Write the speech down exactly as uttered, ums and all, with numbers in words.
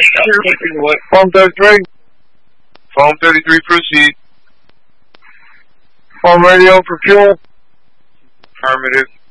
Foam thirty-three. Foam thirty-three, proceed. Foam radio for fuel. Affirmative.